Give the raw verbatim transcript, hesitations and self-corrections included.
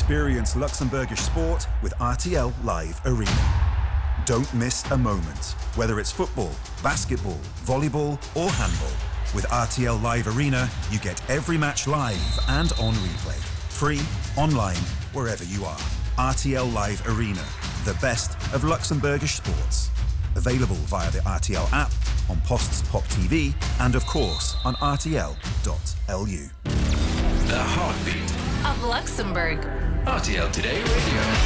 Experience Luxembourgish sport with R T L Live Arena. Don't miss a moment, whether it's football, basketball, volleyball or handball. With R T L Live Arena, you get every match live and on replay. Free, online, wherever you are. R T L Live Arena, the best of Luxembourgish sports. Available via the R T L app, on Post's Pop T V, and of course on R T L dot L U. The heartbeat of Luxembourg. R T L Today Radio.